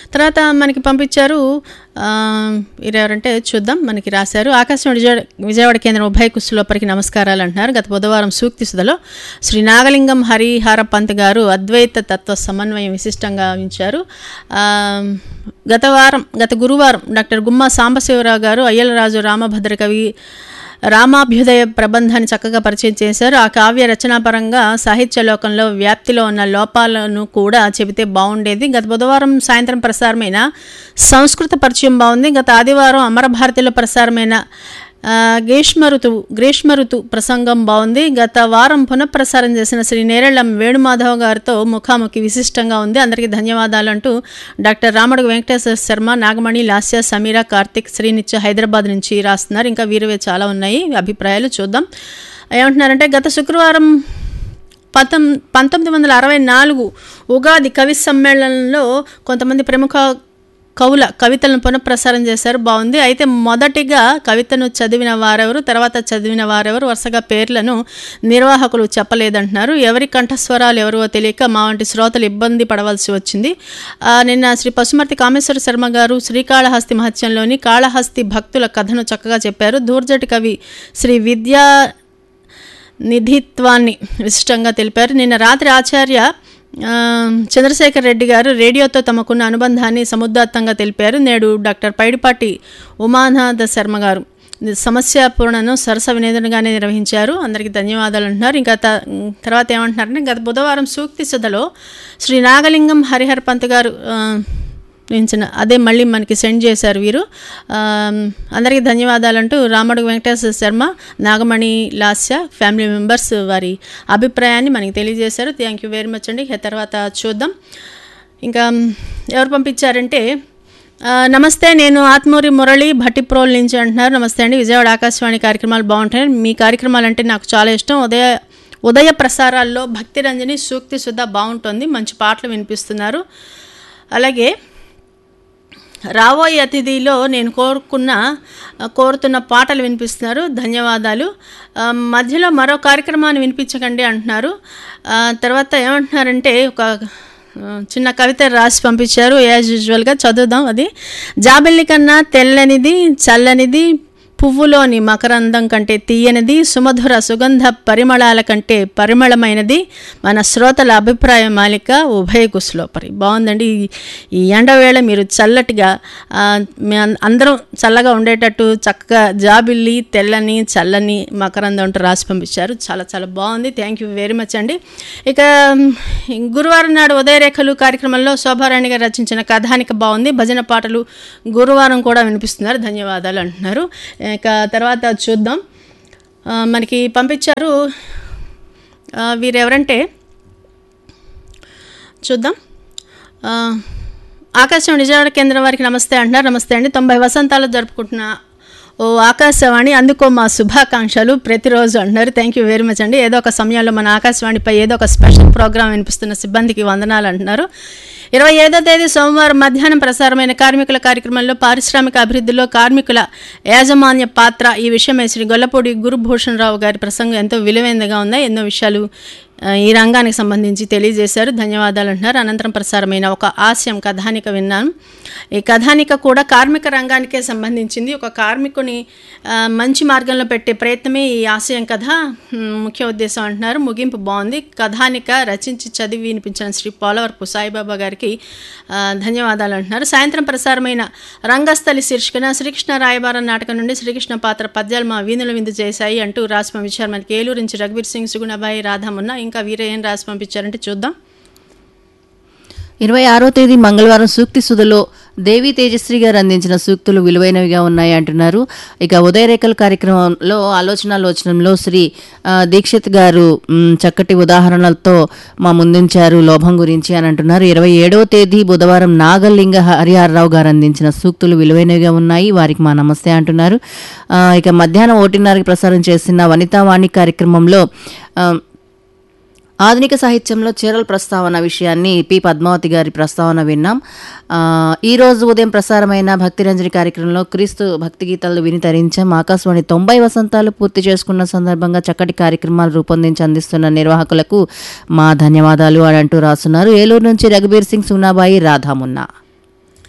తర్వాత మనకి పంపించారు ఎవరంటే చూద్దాం. మనకి రాశారు, ఆకాశవాణి విజయవాడ కేంద్రం ఉభయ కుస్సులోపరికి నమస్కారాలు అంటున్నారు. గత బుధవారం సూక్తి సుధలో శ్రీ నాగలింగం హరిహర పంత్ గారు అద్వైత తత్వ సమన్వయం విశిష్టంగా ఉంచారు. గత గురువారం డాక్టర్ గుమ్మా సాంబశివరావు గారు అయ్యలరాజు రామభద్ర కవి రామాభ్యుదయ ప్రబంధాన్ని చక్కగా పరిచయం చేశారు. ఆ కావ్య రచనాపరంగా సాహిత్య లోకంలో వ్యాప్తిలో ఉన్న లోపాలను కూడా చెబితే బాగుండేది. గత బుధవారం సాయంత్రం ప్రసారమైన సంస్కృత పరిచయం బాగుంది. గత ఆదివారం అమరభారతిలో ప్రసారమైన గ్రీష్మ ఋతు ప్రసంగం బాగుంది. గత వారం పునఃప్రసారం చేసిన శ్రీ నేరెళ్లం వేణుమాధవ్ గారితో ముఖాముఖి విశిష్టంగా ఉంది. అందరికీ ధన్యవాదాలు అంటూ డాక్టర్ రామడుగు వెంకటేశ్వర శర్మ, నాగమణి, లాస్య, సమీర, కార్తిక్, శ్రీనిత్య హైదరాబాద్ నుంచి రాస్తున్నారు. ఇంకా వీరివే చాలా ఉన్నాయి అభిప్రాయాలు. చూద్దాం ఏమంటున్నారంటే, గత శుక్రవారం 1964 ఉగాది కవి సమ్మేళనంలో కొంతమంది ప్రముఖ కవుల కవితలను పునఃప్రసారం చేశారు. బాగుంది. అయితే మొదటిగా కవితను చదివిన వారెవరు, తర్వాత చదివిన వారెవరు, వరుసగా పేర్లను నిర్వాహకులు చెప్పలేదంటున్నారు. ఎవరి కంఠస్వరాలు ఎవరో తెలియక మా వంటి శ్రోతలు ఇబ్బంది పడవలసి వచ్చింది. నిన్న శ్రీ పశుమర్తి కామేశ్వర శర్మ గారు శ్రీకాళహస్తి మహత్యంలోని కాళహస్తి భక్తుల కథను చక్కగా చెప్పారు. దూర్జటి కవి శ్రీ విద్యా నిధిత్వాన్ని విశిష్టంగా తెలిపారు. నిన్న రాత్రి ఆచార్య చంద్రశేఖర్ రెడ్డి గారు రేడియోతో తమకున్న అనుబంధాన్ని సముదాత్తంగా తెలిపారు. నేడు డాక్టర్ పైడిపాటి ఉమానాథ శర్మ గారు సమస్యాపూర్ణను సరస వినోదనగానే నిర్వహించారు. అందరికీ ధన్యవాదాలు అంటున్నారు. ఇంకా తర్వాత ఏమంటున్నారంటే, గత బుధవారం సూక్తి సుధలో శ్రీ నాగలింగం హరిహర పంత్ గారు అదే మళ్ళీ మనకి సెండ్ చేశారు వీరు. అందరికీ ధన్యవాదాలు అంటూ రామడుగు వెంకటేశ్వర శర్మ, నాగమణి, లాస్య ఫ్యామిలీ మెంబర్స్ వారి అభిప్రాయాన్ని మనకి తెలియజేశారు. థ్యాంక్ యూ వెరీ మచ్ అండి. తర్వాత చూద్దాం ఇంకా ఎవరు పంపించారంటే, నమస్తే, నేను ఆత్మూరి మురళి భట్టిప్రోల్ నుంచి అంటున్నారు. నమస్తే అండి, విజయవాడ ఆకాశవాణి కార్యక్రమాలు బాగుంటాయి. మీ కార్యక్రమాలు అంటే నాకు చాలా ఇష్టం. ఉదయ ప్రసారాల్లో భక్తి రంజని, సూక్తి సుధ బాగుంటుంది. మంచి పాటలు వినిపిస్తున్నారు. అలాగే రాబోయే అతిథిలో నేను కోరుతున్న పాటలు వినిపిస్తున్నారు. ధన్యవాదాలు. మధ్యలో మరో కార్యక్రమాన్ని వినిపించకండి అంటున్నారు. తర్వాత ఏమంటున్నారంటే, ఒక చిన్న కవిత రాసి పంపించారు. యాజ్ యూజువల్గా చదువుదాం. అది, జాబిల్లి కన్నా తెల్లనిది, చల్లనిది, పువ్వులోని మకరందం కంటే తీయనిది, సుమధుర సుగంధ పరిమళాల కంటే పరిమళమైనది మన శ్రోతల అభిప్రాయ మాలిక ఉభయ కుస్సులోపరి. బాగుందండి. ఈ ఎండవేళ మీరు చల్లటిగా అందరం చల్లగా ఉండేటట్టు చక్కగా జాబిల్లి, తెల్లని, చల్లని, మకరందం అంటూ రాసి పంపించారు. చాలా చాలా బాగుంది. థ్యాంక్ యూ వెరీ మచ్ అండి. ఇక గురువారం నాడు ఉదయరేఖలు కార్యక్రమంలో శోభారాణి గారు రచించిన కథానిక బాగుంది. భజన పాటలు గురువారం కూడా వినిపిస్తున్నారు. ధన్యవాదాలు అంటున్నారు. ఇక తర్వాత చూద్దాం. మనకి పంపించారు వీరెవరంటే చూద్దాం. ఆకాశవాణి విజయవాడ కేంద్రం వారికి నమస్తే అంటున్నారు. నమస్తే అండి. 90 వసంతాలు జరుపుకుంటున్న ఓ ఆకాశవాణి, అందుకో మా శుభాకాంక్షలు ప్రతిరోజు అంటున్నారు. థ్యాంక్ యూ వెరీ మచ్ అండి. ఏదో ఒక సమయంలో మన ఆకాశవాణిపై ఏదో ఒక స్పెషల్ ప్రోగ్రాం వినిపిస్తున్న సిబ్బందికి వందనాలు అంటున్నారు. 25వ తేదీ సోమవారం మధ్యాహ్నం ప్రసారమైన కార్మికుల కార్యక్రమంలో పారిశ్రామిక అభివృద్ధిలో కార్మికుల యాజమాన్య పాత్ర, ఈ విషయమై శ్రీ గొల్లపూడి గురుభూషణ్ రావు గారి ప్రసంగం ఎంతో విలువైనదిగా ఉన్నాయి. ఎన్నో విషయాలు ఈ రంగానికి సంబంధించి తెలియజేశారు. ధన్యవాదాలు అంటున్నారు. అనంతరం ప్రసారమైన ఒక ఆశయం కథానిక విన్నాను. ఈ కథానిక కూడా కార్మిక రంగానికే సంబంధించింది. ఒక కార్మికుని మంచి మార్గంలో పెట్టే ప్రయత్నమే ఈ ఆశయం కథ ముఖ్య ఉద్దేశం అంటున్నారు. ముగింపు బాగుంది. కథానిక రచించి చదివి వినిపించిన శ్రీ పోలవరపు సాయిబాబా గారికి ధన్యవాదాలు అంటున్నారు. సాయంత్రం ప్రసారమైన రంగస్థలి శీర్షికన శ్రీకృష్ణ రాయబారం నాటకం నుండి శ్రీకృష్ణ పాత్ర పద్యాలు మా వీణుల విందు చేశాయి అంటూ రాసి పంపించారు. మనకి ఏలూరు నుంచి రఘువీర్ సింగ్, సుగుణబాయి, రాధమున్న, ఇంకా వీరే ఏం రాసి పంపించారంటే చూద్దాం. 26వ తేదీ మంగళవారం సూక్తి సుధలో దేవి తేజశ్రీ గారు అందించిన సూక్తులు విలువైనవిగా ఉన్నాయి అంటున్నారు. ఇక ఉదయరేఖల కార్యక్రమంలో ఆలోచనలో శ్రీ దీక్షిత్ గారు చక్కటి ఉదాహరణలతో మా ముందుంచారు లోభం గురించి అని అంటున్నారు. 27వ తేదీ బుధవారం నాగలింగ హరిహరరావు గారు అందించిన సూక్తులు విలువైనవిగా ఉన్నాయి, వారికి మా నమస్తే అంటున్నారు. ఇక మధ్యాహ్నం 1:30కి ప్రసారం చేసిన వనితావాణి కార్యక్రమంలో ఆధునిక సాహిత్యంలో చీరల ప్రస్తావన విషయాన్ని పి పద్మావతి గారి ప్రస్తావన విన్నాం. ఈరోజు ఉదయం ప్రసారమైన భక్తిరంజని కార్యక్రమంలో క్రీస్తు భక్తి గీతాలు విని తరించాం. ఆకాశవాణి 90 వసంతాలు పూర్తి చేసుకున్న సందర్భంగా చక్కటి కార్యక్రమాలు రూపొందించి అందిస్తున్న నిర్వాహకులకు మా ధన్యవాదాలు అని అంటూ రాస్తున్నారు. ఏలూరు నుంచి రఘుబీర్ సింగ్, సునాబాయి, రాధామున్నా.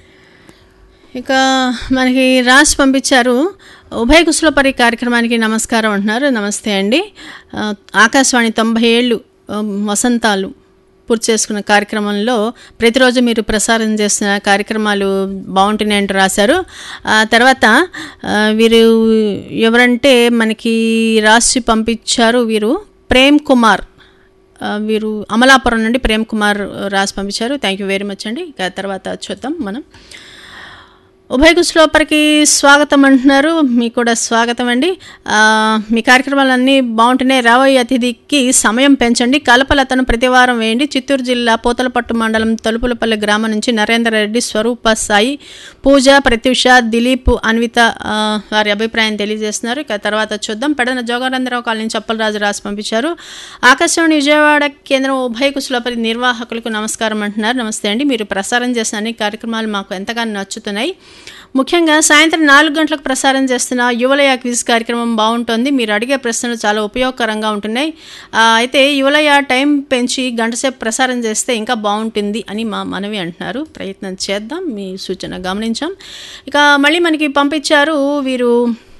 ఇక మనకి రాసి పంపించారు, ఉభయ కుశలపరి కార్యక్రమానికి నమస్కారం అంటున్నారు. నమస్తే అండి. ఆకాశవాణి 90 ఏళ్ళు వసంతాలు పూర్తి చేసుకున్న కార్యక్రమంలో ప్రతిరోజు మీరు ప్రసారం చేస్తున్న కార్యక్రమాలు బాగుంటున్నాయి అంటూ రాశారు. తర్వాత వీరు ఎవరంటే మనకి రాసి పంపించారు, వీరు ప్రేమ్ కుమార్, వీరు అమలాపురం నుండి ప్రేమ్ కుమార్ రాసి పంపించారు. థ్యాంక్ యూ వెరీ మచ్ అండి. ఇక తర్వాత చూద్దాం మనం. ఉభయ కుశలపరికి స్వాగతం అంటున్నారు. మీకు కూడా స్వాగతం అండి. మీ కార్యక్రమాలన్నీ బాగుంటున్నాయి. రాబోయే అతిథికి సమయం పెంచండి. కలపలతను ప్రతివారం వేయండి. చిత్తూరు జిల్లా పూతలపట్టు మండలం తలుపులపల్లి గ్రామం నుంచి నరేంద్ర రెడ్డి, స్వరూప సాయి, పూజ, ప్రత్యూష, దిలీప్, అన్విత వారి అభిప్రాయం తెలియజేస్తున్నారు. ఇక తర్వాత చూద్దాం. పెడన జోగానందరావు కాలనీ చప్పలరాజు రాసి పంపించారు. ఆకాశవాణి విజయవాడ కేంద్రం ఉభయ కుశలపరి నిర్వాహకులకు నమస్కారం అంటున్నారు. నమస్తే అండి. మీరు ప్రసారం చేసిన అన్ని కార్యక్రమాలు మాకు ఎంతగానో నచ్చుతున్నాయి. ముఖ్యంగా సాయంత్రం 4 గంటలకు ప్రసారం చేస్తున్న యువలయ క్విజ్ కార్యక్రమం బాగుంటుంది. మీరు అడిగే ప్రశ్నలు చాలా ఉపయోగకరంగా ఉంటున్నాయి. అయితే యువలయ టైం పెంచి గంటసేపు ప్రసారం చేస్తే ఇంకా బాగుంటుంది అని మా మనవి అంటున్నారు. ప్రయత్నం చేద్దాం. మీ సూచన గమనించాం. ఇక మళ్ళీ మనకి పంపించారు వీరు,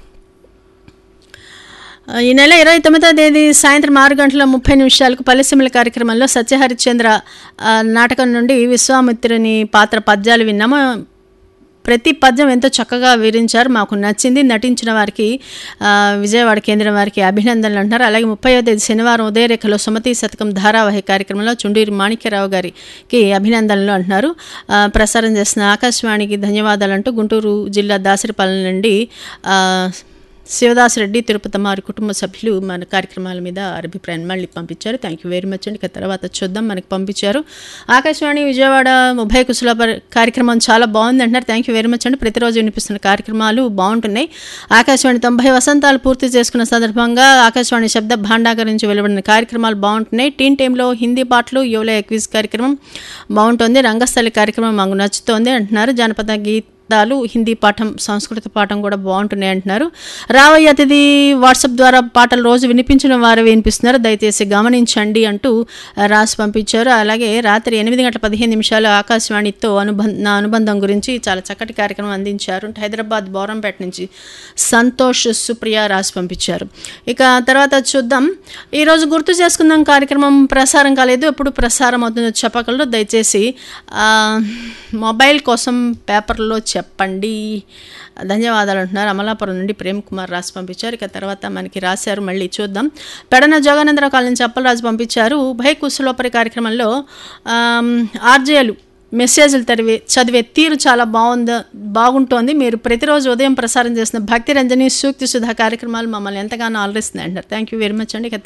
ఈ నెల 29వ తేదీ సాయంత్రం 6:30 పల్లెసీమల కార్యక్రమంలో సత్యహరిశ్చంద్ర నాటకం నుండి విశ్వామిత్రుని పాత్ర పద్యాలు విన్నాము. ప్రతి పద్యం ఎంతో చక్కగా వివరించారు, మాకు నచ్చింది. నటించిన వారికి విజయవాడ కేంద్రం వారికి అభినందనలు అంటున్నారు. అలాగే 30వ తేదీ శనివారం ఉదయరేఖలో సుమతి శతకం ధారావాహిక కార్యక్రమంలో చుండూరి మాణిక్యరావు గారికి అభినందనలు అంటున్నారు. ప్రసారం చేసిన ఆకాశవాణికి ధన్యవాదాలు అంటూ గుంటూరు జిల్లా దాసరిపాలెం నుండి శివదాసరెడ్డి, తిరుపతి వారి కుటుంబ సభ్యులు మన కార్యక్రమాల మీద అభిప్రాయం మళ్ళీ పంపించారు. థ్యాంక్ యూ వెరీ మచ్ అండి. ఇక తర్వాత చూద్దాం. మనకి పంపించారు, ఆకాశవాణి విజయవాడ ఉభయ కుశల కార్యక్రమం చాలా బాగుంది అంటున్నారు. థ్యాంక్ యూ వెరీ మచ్ అండి. ప్రతిరోజు వినిపిస్తున్న కార్యక్రమాలు బాగుంటున్నాయి. ఆకాశవాణి 90 వసంతాలు పూర్తి చేసుకున్న సందర్భంగా ఆకాశవాణి శబ్ద భాండాగారం నుంచి వెలువడిన కార్యక్రమాలు బాగుంటున్నాయి. టీన్ టైంలో హిందీ పాటలు, యువలయ క్విజ్ కార్యక్రమం బాగుంటుంది. రంగస్థలి కార్యక్రమం మాకు నచ్చుతోంది అంటున్నారు. జానపద గీతాలు, హిందీ పాఠం, సంస్కృత పాఠం కూడా బాగుంటున్నాయి అంటున్నారు. రాబోయే అతిథి వాట్సాప్ ద్వారా పాటలు రోజు వినిపించిన వారు వినిపిస్తున్నారు, దయచేసి గమనించండి అంటూ రాసి పంపించారు. అలాగే రాత్రి 8:15 ఆకాశవాణితో నా అనుబంధం గురించి చాలా చక్కటి కార్యక్రమం అందించారు. హైదరాబాద్ బౌరంపేట నుంచి సంతోష్ సుప్రియ రాసి పంపించారు. ఇక తర్వాత చూద్దాం. ఈరోజు గుర్తు చేసుకుందాం కార్యక్రమం ప్రసారం కాలేదు, ఎప్పుడు ప్రసారం అవుతుందో చెప్పగలరు. దయచేసి మొబైల్ కోసం పేపర్లో చెప్పండి. ధన్యవాదాలు అంటున్నారు. అమలాపురం నుండి ప్రేమ్ కుమార్ రాసి పంపించారు. ఇక తర్వాత మనకి రాశారు, మళ్ళీ చూద్దాం. పెడన జోగానందరావు కాలనీ నుంచి అప్పలరాజు పంపించారు. ఉభయ కుశలోపరి కార్యక్రమంలో ఆర్జేలు మెసేజ్లు చదివే తీరు చాలా బాగుంటోంది. మీరు ప్రతిరోజు ఉదయం ప్రసారం చేసిన భక్తి రంజని, సూక్తి సుధా కార్యక్రమాలు మమ్మల్ని ఎంతగానో ఆలరిస్తున్నాయి అంటారు. థ్యాంక్ యూ వెరీ మచ్ అండి. ఇక